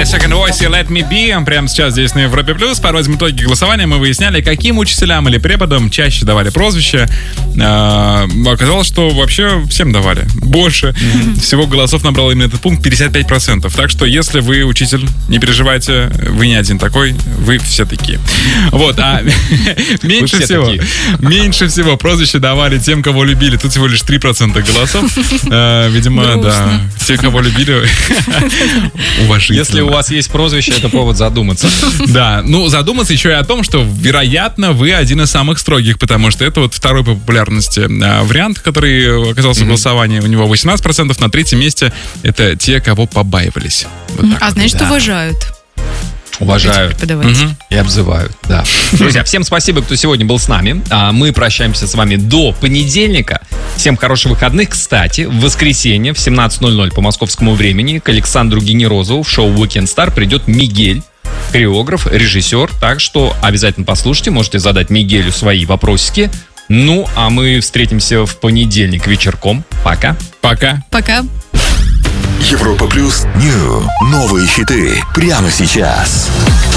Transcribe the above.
Second Voice и Let Me Be. Прямо сейчас здесь на Европе Плюс. Подводим итоги голосования. Мы выясняли, каким учителям или преподам чаще давали прозвище. Оказалось, что вообще всем давали. Больше всего голосов набрал именно этот пункт, 55%. Так что, если вы учитель, не переживайте, вы не один такой, вы все такие. Вот, а меньше всего прозвище давали тем, кого любили. Тут всего лишь 3% голосов. Видимо, да, те, кого любили, уважительно. Если у вас есть прозвище, это повод задуматься. Да, ну задуматься еще и о том, что, вероятно, вы один из самых строгих, потому что это вот второй по популярности вариант, который оказался в голосовании. У него 18%, на третьем месте это те, кого побаивались. Вот значит, уважают. Уважают и обзывают, да. Друзья, всем спасибо, кто сегодня был с нами. Мы прощаемся с вами до понедельника. Всем хороших выходных. Кстати, в воскресенье в 17:00 по московскому времени к Александру Генерозову в шоу Weekend Star придет Мигель, хореограф, режиссер. Так что обязательно послушайте, можете задать Мигелю свои вопросики. Ну, а мы встретимся в понедельник вечерком. Пока. Пока. Пока. Европа Плюс. Новые хиты прямо сейчас.